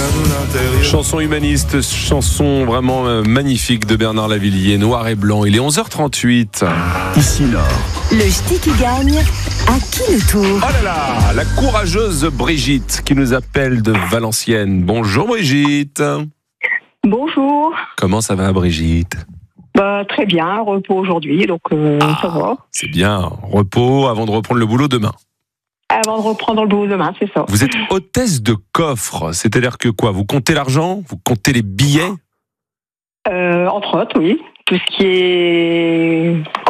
Chanson humaniste, chanson vraiment magnifique de Bernard Lavilliers, Noir et Blanc. Il est 11h38. Ici Nord. Le ch'ti qui gagne, à qui le tour? Oh là là, la courageuse Brigitte qui nous appelle de Valenciennes. Bonjour Brigitte. Bonjour. Comment ça va Brigitte? Très bien, repos aujourd'hui, donc ça va. C'est bien, repos avant de reprendre le boulot demain. Avant de reprendre le boulot demain, c'est ça. Vous êtes hôtesse de coffre, c'est-à-dire que quoi? Vous comptez l'argent? Vous comptez les billets? Entre autres, oui. Tout ce qui est